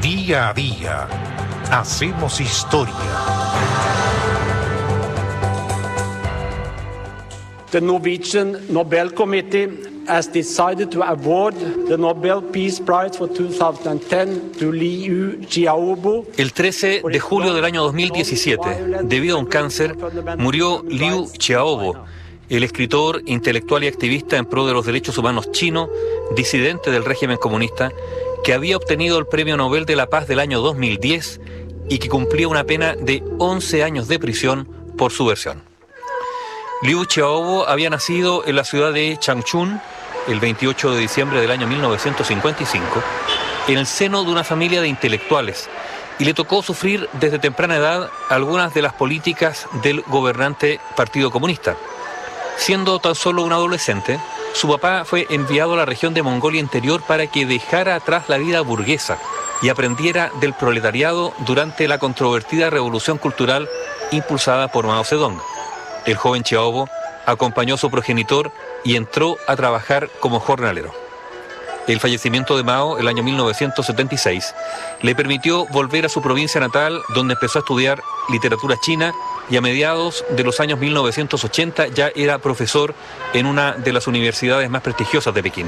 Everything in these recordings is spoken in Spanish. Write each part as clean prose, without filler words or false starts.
Día a día, hacemos historia. The Norwegian Nobel Committee has decided to award the Nobel Peace Prize for 2010 to Liu Xiaobo. El 13 de julio del año 2017, debido a un cáncer, murió Liu Xiaobo, el escritor, intelectual y activista en pro de los derechos humanos chino, disidente del régimen comunista, que había obtenido el Premio Nobel de la Paz del año 2010 y que cumplía una pena de 11 años de prisión por subversión. Liu Xiaobo había nacido en la ciudad de Changchun el 28 de diciembre del año 1955, en el seno de una familia de intelectuales, y le tocó sufrir desde temprana edad algunas de las políticas del gobernante Partido Comunista. Siendo tan solo un adolescente, su papá fue enviado a la región de Mongolia Interior para que dejara atrás la vida burguesa y aprendiera del proletariado durante la controvertida revolución cultural impulsada por Mao Zedong. El joven Xiaobo acompañó a su progenitor y entró a trabajar como jornalero. El fallecimiento de Mao, el año 1976, le permitió volver a su provincia natal, donde empezó a estudiar literatura china, y a mediados de los años 1980 ya era profesor en una de las universidades más prestigiosas de Pekín.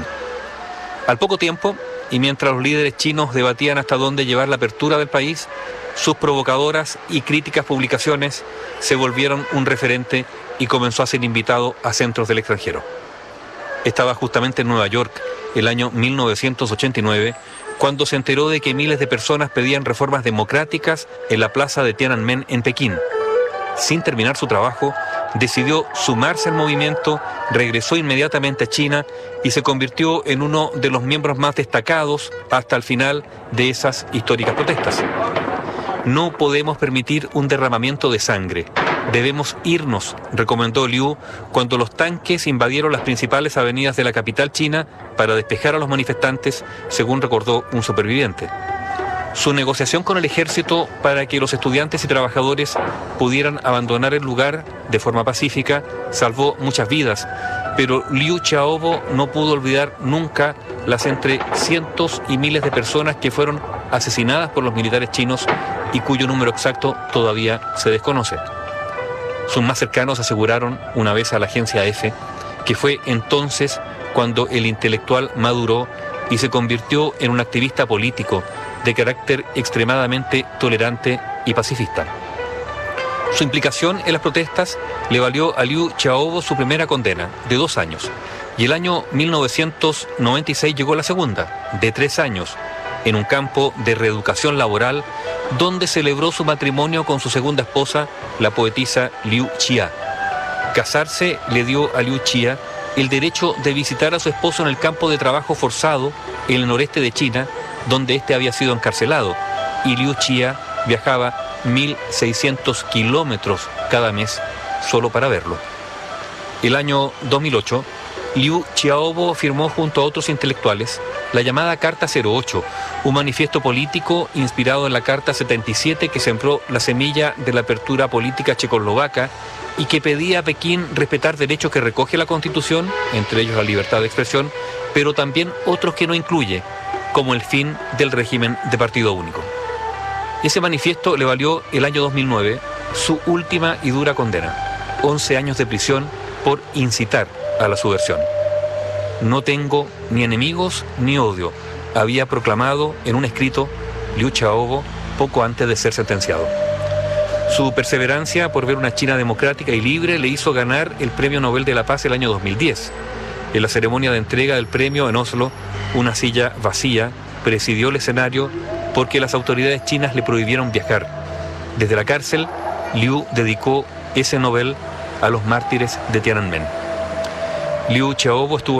Al poco tiempo, y mientras los líderes chinos debatían hasta dónde llevar la apertura del país, sus provocadoras y críticas publicaciones se volvieron un referente y comenzó a ser invitado a centros del extranjero. Estaba justamente en Nueva York, el año 1989, cuando se enteró de que miles de personas pedían reformas democráticas en la plaza de Tiananmen en Pekín. Sin terminar su trabajo, decidió sumarse al movimiento, regresó inmediatamente a China y se convirtió en uno de los miembros más destacados hasta el final de esas históricas protestas. No podemos permitir un derramamiento de sangre. Debemos irnos, recomendó Liu cuando los tanques invadieron las principales avenidas de la capital china para despejar a los manifestantes, según recordó un superviviente. Su negociación con el ejército para que los estudiantes y trabajadores pudieran abandonar el lugar de forma pacífica salvó muchas vidas, pero Liu Xiaobo no pudo olvidar nunca las entre cientos y miles de personas que fueron asesinadas por los militares chinos y cuyo número exacto todavía se desconoce. Sus más cercanos aseguraron una vez a la agencia EFE que fue entonces cuando el intelectual maduró y se convirtió en un activista político de carácter extremadamente tolerante y pacifista. Su implicación en las protestas le valió a Liu Xiaobo su primera condena, de 2 años, y el año 1996 llegó la segunda, de 3 años, en un campo de reeducación laboral, donde celebró su matrimonio con su segunda esposa, la poetisa Liu Xia. Casarse le dio a Liu Xia el derecho de visitar a su esposo en el campo de trabajo forzado en el noreste de China, donde éste había sido encarcelado, y Liu Xia viajaba 1.600 kilómetros cada mes solo para verlo. El año 2008, Liu Xiaobo firmó junto a otros intelectuales la llamada Carta 08, un manifiesto político inspirado en la Carta 77 que sembró la semilla de la apertura política checoslovaca y que pedía a Pekín respetar derechos que recoge la Constitución, entre ellos la libertad de expresión, pero también otros que no incluye, como el fin del régimen de partido único. Ese manifiesto le valió el año 2009 su última y dura condena, 11 años de prisión por incitar a la subversión. No tengo ni enemigos ni odio, había proclamado en un escrito Liu Xiaobo poco antes de ser sentenciado. Su perseverancia por ver una China democrática y libre le hizo ganar el Premio Nobel de la Paz el año 2010. En la ceremonia de entrega del premio en Oslo, una silla vacía presidió el escenario porque las autoridades chinas le prohibieron viajar. Desde la cárcel, Liu dedicó ese Nobel a los mártires de Tiananmen. Liu Xiaobo estuvo